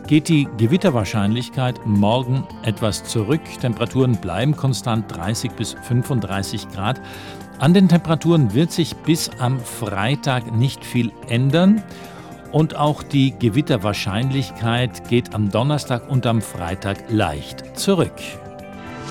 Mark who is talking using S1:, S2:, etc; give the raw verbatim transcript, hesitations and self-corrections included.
S1: geht die Gewitterwahrscheinlichkeit morgen etwas zurück. Temperaturen bleiben konstant dreißig bis fünfunddreißig Grad. An den Temperaturen wird sich bis am Freitag nicht viel ändern. Und auch die Gewitterwahrscheinlichkeit geht am Donnerstag und am Freitag leicht zurück.